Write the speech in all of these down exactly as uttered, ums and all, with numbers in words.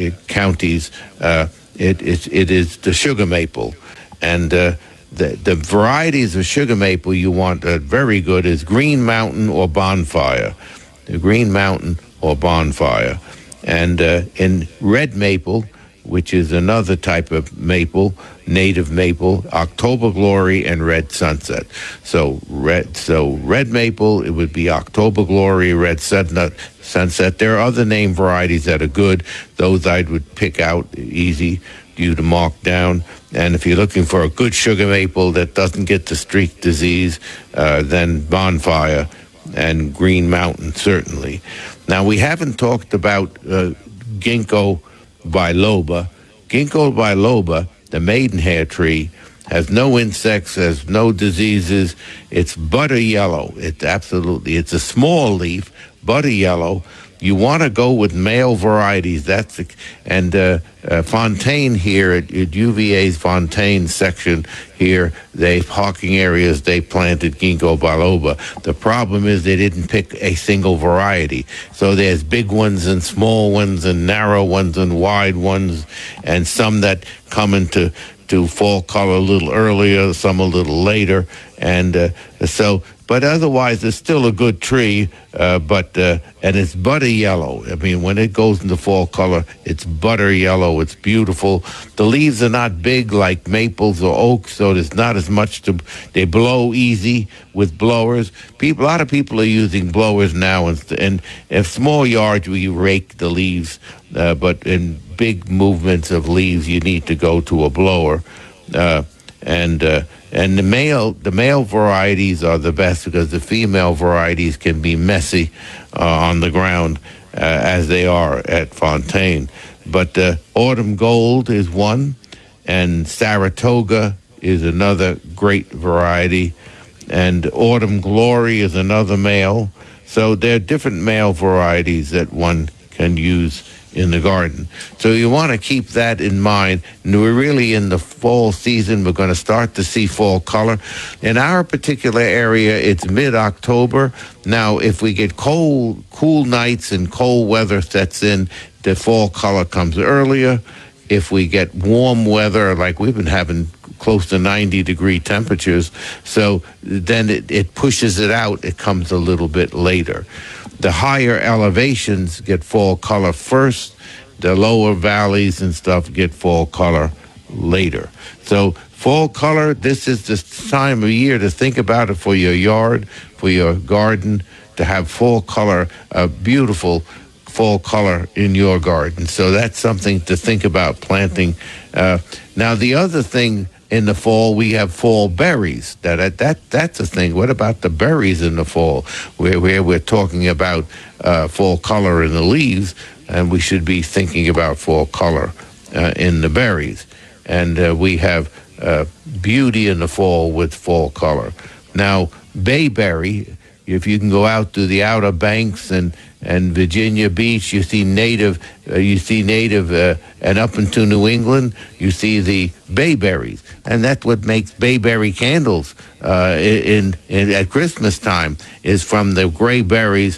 counties, uh, it, it, it is the sugar maple. And uh, the, the varieties of sugar maple you want uh, very good is Green Mountain or Bonfire. The Green Mountain or Bonfire. And uh, in red maple, which is another type of maple, native maple, October Glory and Red Sunset. So red, so red maple, it would be October Glory, Red Sunset. Sunset. There are other name varieties that are good. Those I would pick out easy you to mark down. And if you're looking for a good sugar maple that doesn't get the streak disease, uh, then Bonfire and Green Mountain certainly. Now we haven't talked about uh, Ginkgo biloba. Ginkgo biloba, the maidenhair tree, has no insects, has no diseases. It's butter yellow. It's absolutely, it's a small leaf, butter yellow. You want to go with male varieties. That's the, and uh, uh, Fontaine here at, at U V A's Fontaine section here, they parking areas they planted Ginkgo biloba. The problem is they didn't pick a single variety. So there's big ones and small ones and narrow ones and wide ones, and some that come into to fall color a little earlier, some a little later, and uh, so. But otherwise, it's still a good tree, uh, but uh, and it's butter yellow. I mean, when it goes into fall color, it's butter yellow. It's beautiful. The leaves are not big like maples or oaks, so there's not as much to. They blow easy with blowers. People, a lot of people are using blowers now, and, and in small yards we rake the leaves, uh, but in big movements of leaves, you need to go to a blower, uh, and. Uh, And the male, the male varieties are the best because the female varieties can be messy uh, on the ground uh, as they are at Fontaine. But uh, Autumn Gold is one, and Saratoga is another great variety, and Autumn Glory is another male. So there are different male varieties that one can use in the garden. So you want to keep that in mind. And we're really in the fall season. We're going to start to see fall color. In our particular area, it's mid-October. Now, if we get cold, cool nights and cold weather sets in, the fall color comes earlier. If we get warm weather, like we've been having close to ninety degree temperatures, so then it, it pushes it out. It comes a little bit later. The higher elevations get fall color first. The lower valleys and stuff get fall color later. So fall color, this is the time of year to think about it for your yard, for your garden, to have fall color, a beautiful fall color in your garden. So that's something to think about planting. Uh, now, the other thing in the fall, we have fall berries. That that that's a thing. What about the berries in the fall, where where we're talking about uh, fall color in the leaves, and we should be thinking about fall color uh, in the berries. And uh, we have uh, beauty in the fall with fall color. Now, bayberry. If you can go out to the Outer Banks and, and Virginia Beach, you see native, uh, you see native, uh, and up into New England, you see the bayberries, and that's what makes bayberry candles uh, in, in at Christmas time. Is from the gray berries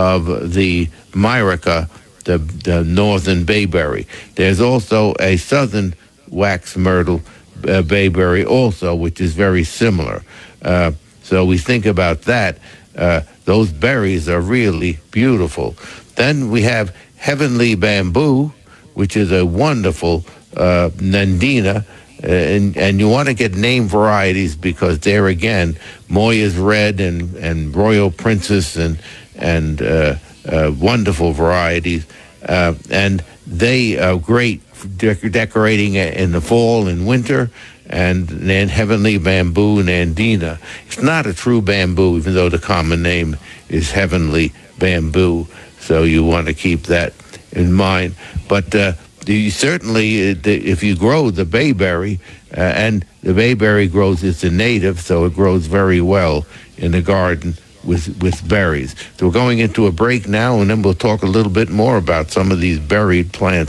of the myrica, the, the northern bayberry. There's also a southern wax myrtle uh, bayberry also, which is very similar. Uh, so we think about that. Uh, those berries are really beautiful. Then we have heavenly bamboo, which is a wonderful uh, nandina, uh, and, and you want to get name varieties because there again, Moya's Red and, and Royal Princess and and uh, uh, wonderful varieties, uh, and they are great for dec- decorating in the fall and winter. And then heavenly bamboo nandina. It's not a true bamboo, even though the common name is heavenly bamboo. So you want to keep that in mind. But uh, you certainly, if you grow the bayberry, uh, and the bayberry grows, it's a native, so it grows very well in the garden with with berries. So we're going into a break now, and then we'll talk a little bit more about some of these berried plants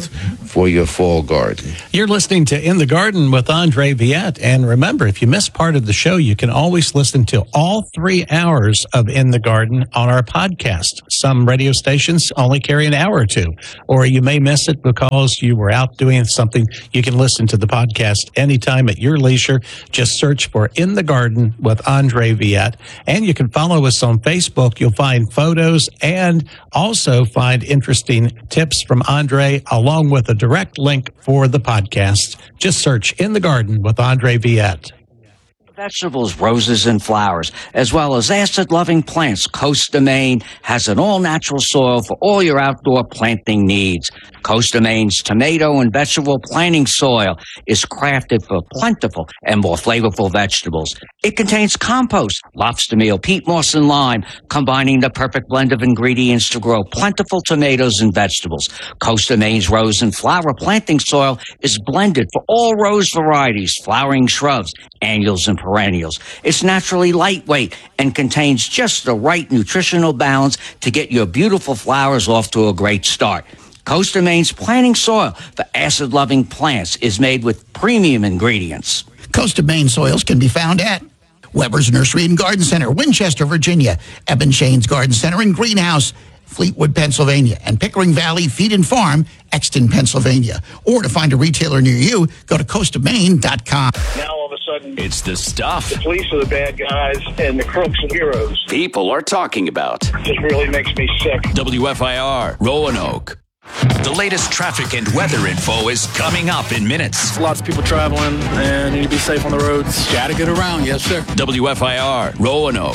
for your fall garden. You're listening to In the Garden with Andre Viette. And remember, if you missed part of the show, you can always listen to all three hours of In the Garden on our podcast. Some radio stations only carry an hour or two, or you may miss it because you were out doing something. You can listen to the podcast anytime at your leisure. Just search for In the Garden with Andre Viette. And you can follow us on Facebook. You'll find photos and also find interesting tips from Andre, along with a direct link for the podcast. Just search In the Garden with Andre Viette. Vegetables, roses, and flowers, as well as acid-loving plants. Costa Maine has an all-natural soil for all your outdoor planting needs. Costa Maine's tomato and vegetable planting soil is crafted for plentiful and more flavorful vegetables. It contains compost, lobster meal, peat moss, and lime, combining the perfect blend of ingredients to grow plentiful tomatoes and vegetables. Costa Maine's rose and flower planting soil is blended for all rose varieties, flowering shrubs, annuals, and perennials. It's naturally lightweight and contains just the right nutritional balance to get your beautiful flowers off to a great start. Costa Maine's planting soil for acid-loving plants is made with premium ingredients. Costa Maine soils can be found at Weber's Nursery and Garden Center, Winchester, Virginia, Eben Shane's Garden Center and Greenhouse, Fleetwood, Pennsylvania, and Pickering Valley Feed and Farm, Exton, Pennsylvania. Or to find a retailer near you, go to costa maine dot com. Now all of a sudden, it's the stuff. The police are the bad guys, and the crooks and heroes. People are talking about. It just really makes me sick. W F I R, Roanoke. The latest traffic and weather info is coming up in minutes. Lots of people traveling and need to be safe on the roads. Gotta get around, yes, sir. W F I R, Roanoke.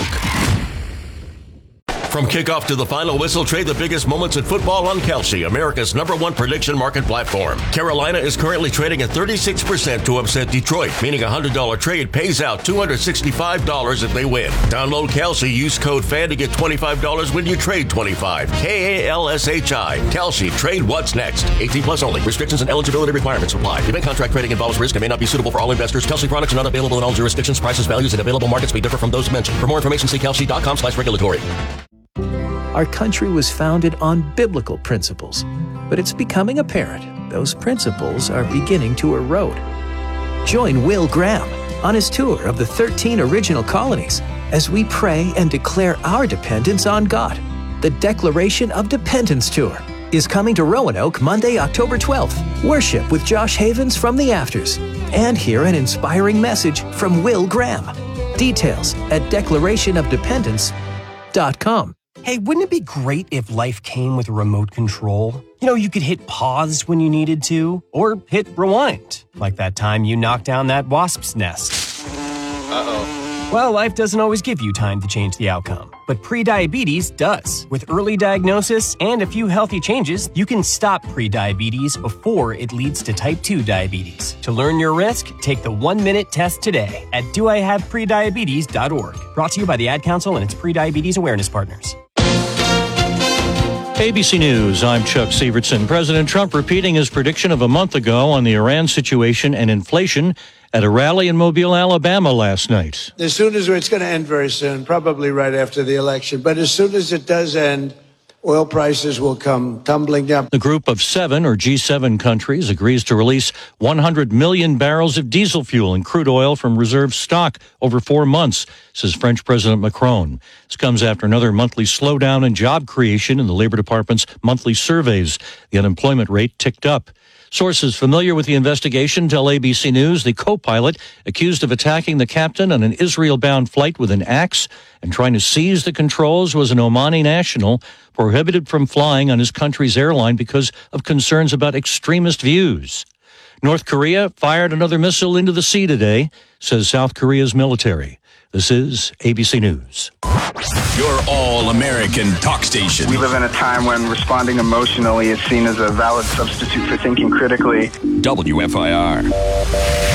From kickoff to the final whistle, trade the biggest moments in football on Kalshi, America's number one prediction market platform. Carolina is currently trading at thirty-six percent to upset Detroit, meaning a one hundred dollars trade pays out two hundred sixty-five dollars if they win. Download Kalshi, use code FAN to get twenty-five dollars when you trade twenty-five dollars. K A L S H I. Kalshi, trade what's next. eighteen plus only. Restrictions and eligibility requirements apply. Event contract trading involves risk and may not be suitable for all investors. Kalshi products are not available in all jurisdictions. Prices, values, and available markets may differ from those mentioned. For more information, see kalshi dot com slash regulatory. Our country was founded on biblical principles, but it's becoming apparent those principles are beginning to erode. Join Will Graham on his tour of the thirteen original colonies as we pray and declare our dependence on God. The Declaration of Dependence Tour is coming to Roanoke Monday, October twelfth. Worship with Josh Havens from the Afters and hear an inspiring message from Will Graham. Details at declaration of dependence dot com. Hey, wouldn't it be great if life came with a remote control? You know, you could hit pause when you needed to, or hit rewind, like that time you knocked down that wasp's nest. Uh-oh. Well, life doesn't always give you time to change the outcome, but prediabetes does. With early diagnosis and a few healthy changes, you can stop prediabetes before it leads to type two diabetes. To learn your risk, take the one-minute test today at do I have prediabetes dot org. Brought to you by the Ad Council and its prediabetes awareness partners. A B C News, I'm Chuck Sievertson. President Trump repeating his prediction of a month ago on the Iran situation and inflation at a rally in Mobile, Alabama last night. As soon as it's going to end very soon, probably right after the election, but as soon as it does end, oil prices will come tumbling down. The group of seven, or G seven countries, agrees to release one hundred million barrels of diesel fuel and crude oil from reserve stock over four months, says French President Macron. This comes after another monthly slowdown in job creation in the Labor Department's monthly surveys. The unemployment rate ticked up. Sources familiar with the investigation tell A B C News the co-pilot accused of attacking the captain on an Israel-bound flight with an axe and trying to seize the controls was an Omani national prohibited from flying on his country's airline because of concerns about extremist views. North Korea fired another missile into the sea today, says South Korea's military. This is A B C News. Your all-American talk station. We live in a time when responding emotionally is seen as a valid substitute for thinking critically. W F I R.